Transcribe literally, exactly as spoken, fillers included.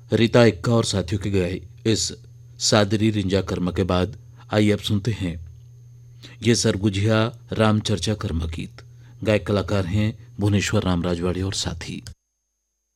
रीता एक्का और साथियों के गाए इस सादरी रिंजा कर्म के बाद आइए अब सुनते हैं ये सरगुजिया राम चर्चा कर्म गीत। गायक कलाकार हैं भुवनेश्वर राम राजवाड़े और साथी।